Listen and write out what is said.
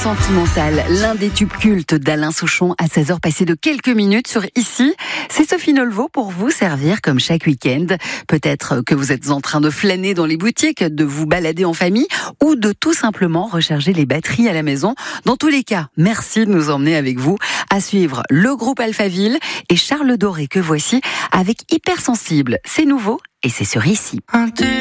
Sentimental, l'un des tubes cultes d'Alain Souchon à 16h passées de quelques minutes sur Ici. C'est Sophie Nolveau pour vous servir comme chaque week-end. Peut-être que vous êtes en train de flâner dans les boutiques, de vous balader en famille ou de tout simplement recharger les batteries à la maison. Dans tous les cas, merci de nous emmener avec vous. À suivre le groupe Alphaville et Charles Doré que voici avec Hypersensible. C'est nouveau et c'est sur Ici.